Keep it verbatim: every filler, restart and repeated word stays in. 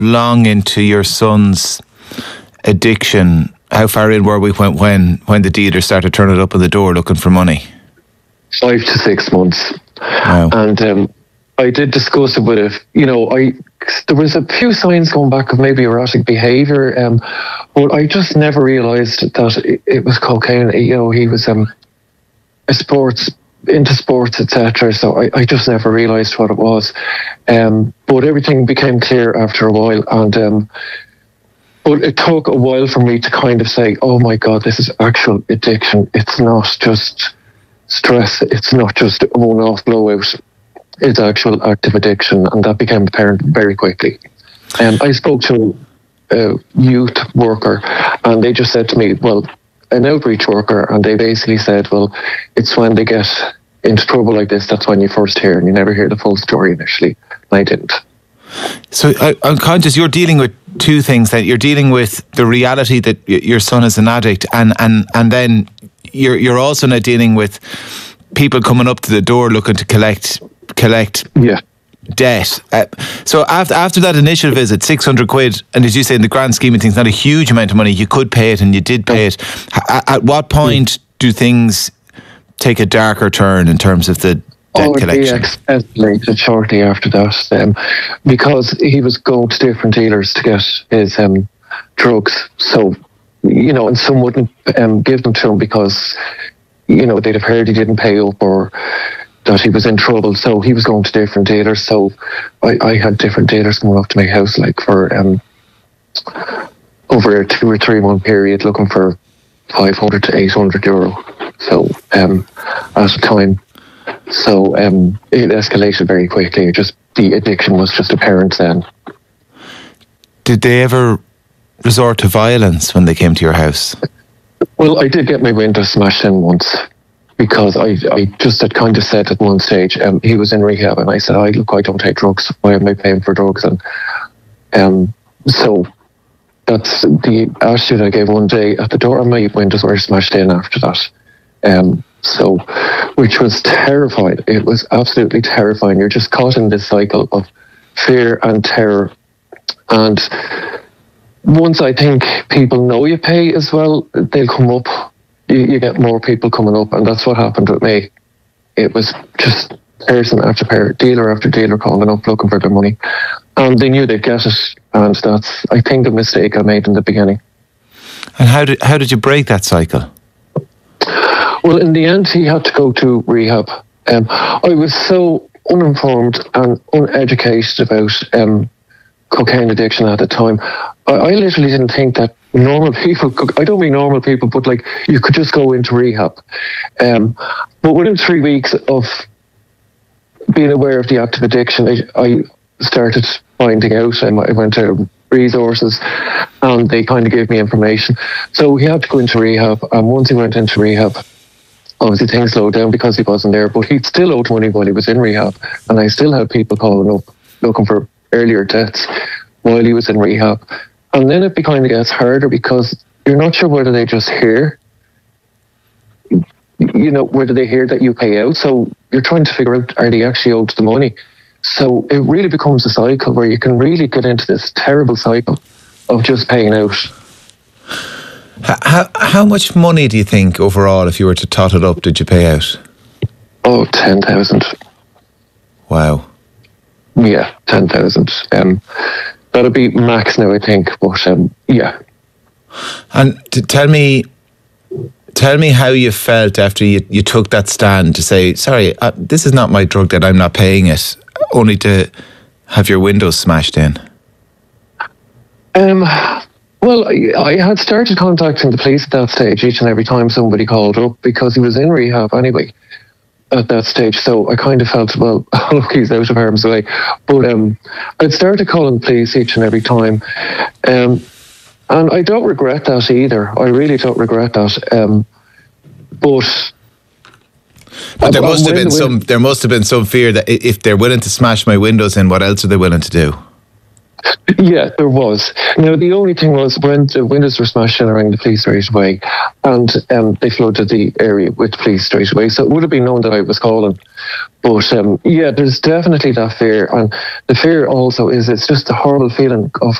long into your son's addiction? How far in were we when when, when the dealer started turning up on the door looking for money? Five to six months. Wow. And um, I did discuss it with it. You know, I there was a few signs going back of maybe erratic behaviour, um, but I just never realised that it, it was cocaine. You know, he was um, a sports into sports, et cetera. So I, I just never realised what it was. Um, but everything became clear after a while, and um, but it took a while for me to kind of say, "Oh my God, this is actual addiction. It's not just stress. It's not just a one-off blowout. It's actual active addiction," and that became apparent very quickly. And um, I spoke to a youth worker, and they just said to me, well, an outreach worker, and they basically said, well, it's when they get into trouble like this, that's when you first hear, and you never hear the full story initially. And I didn't. So I, I'm conscious you're dealing with two things. That you're dealing with the reality that y- your son is an addict, and, and, and then you're you're also now dealing with people coming up to the door looking to collect collect yeah. debt. Uh, so after after that initial visit, six hundred quid, and as you say, in the grand scheme of things, not a huge amount of money. You could pay it, and you did pay it. At, at what point yeah. do things take a darker turn in terms of the debt oh, collection? Oh, it escalated shortly after that, um, because he was going to different dealers to get his um, drugs. So, you know, and some wouldn't um, give them to him because, you know, they'd have heard he didn't pay up or that he was in trouble. So he was going to different dealers. So I, I had different dealers coming up to my house, like for um, over a two or three month period, looking for five hundred to eight hundred euro. So um, at a time. So um, it escalated very quickly. It just the addiction was just apparent then. Did they ever resort to violence when they came to your house? Well, I did get my window smashed in once because I, I just had kind of said at one stage, um, he was in rehab, and I said, I look, I don't take drugs. Why am I paying for drugs? And um, so that's the attitude I gave one day at the door, and my windows were smashed in after that. Um, so, which was terrifying. It was absolutely terrifying. You're just caught in this cycle of fear and terror. And once I think people know you pay as well, they'll come up. You, you get more people coming up, and that's what happened with me. It was just person after person, dealer after dealer calling up looking for their money, and they knew they'd get it. And that's, I think, the mistake I made in the beginning. And how did how did you break that cycle? Well, in the end, he had to go to rehab. Um, I was so uninformed and uneducated about um, cocaine addiction at the time. I, I literally didn't think that normal people could, I don't mean normal people, but like you could just go into rehab. Um, but within three weeks of being aware of the active addiction, I, I started finding out. Um, I went to resources and they kind of gave me information. So he had to go into rehab. And once he went into rehab, obviously things slowed down because he wasn't there, but he'd still owed money while he was in rehab. And I still had people calling up looking for earlier debts while he was in rehab. And then it kind of gets harder because you're not sure whether they just hear, you know, whether they hear that you pay out. So you're trying to figure out, are they actually owed the money? So it really becomes a cycle where you can really get into this terrible cycle of just paying out. How, how much money do you think overall, if you were to tot it up, did you pay out? Oh, ten thousand. Wow. Yeah, ten thousand. Um, that'll be max now, I think. But um, yeah. And to tell me, tell me how you felt after you, you took that stand to say, sorry, uh, this is not my drug debt, I'm not paying it, only to have your windows smashed in. Um. Well, I, I had started contacting the police at that stage each and every time somebody called up because he was in rehab anyway at that stage. So I kind of felt, well, look, he's out of harm's way. But um, I'd started calling the police each and every time. Um, and I don't regret that either. I really don't regret that. Um, but... But there must have been some. There must have been some fear that if they're willing to smash my windows in, what else are they willing to do? Yeah, there was. Now, the only thing was when the windows were smashed in, I rang the police straight away, and um, they flooded the area with police straight away. So it would have been known that I was calling. But um, yeah, there's definitely that fear. And the fear also is it's just a horrible feeling of